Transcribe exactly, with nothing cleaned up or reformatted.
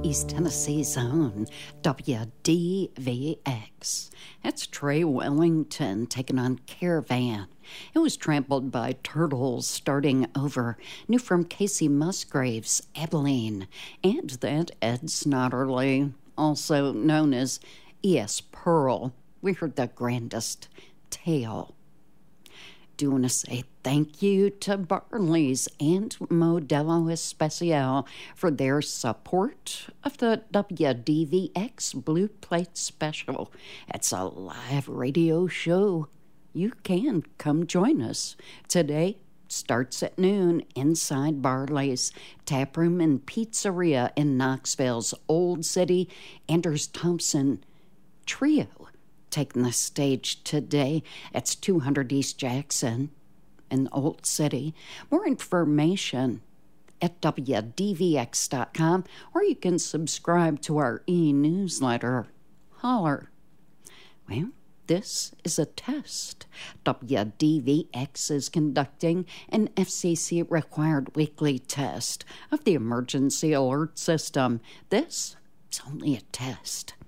East Tennessee's own W D V X. That's Trey Wellington taking on Caravan. It was trampled by turtles starting over. New from Casey Musgraves, Abilene. And that Ed Snodderly, also known as E S. Pearl. We heard the grandest tale. Do want to say thank you to Barley's and Modelo Especial for their support of the W D V X Blue Plate Special. It's a live radio show. You can come join us. Today starts at noon inside Barley's Taproom and Pizzeria in Knoxville's Old City. Anders Thompson Trio taking the stage today. It's two hundred East Jackson in Old City. More information at W D V X dot com, or you can subscribe to our e-newsletter. Holler. Well, this is a test. W D V X is conducting an F C C-required weekly test of the emergency alert system. This is only a test.